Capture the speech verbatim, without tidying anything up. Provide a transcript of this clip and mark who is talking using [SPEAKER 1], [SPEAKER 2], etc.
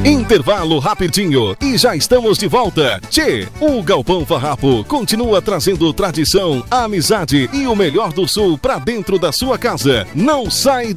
[SPEAKER 1] Intervalo rapidinho e já estamos de volta. Tchê, o Galpão Farrapo continua trazendo tradição, amizade e o melhor do Sul pra dentro da sua casa. Não sai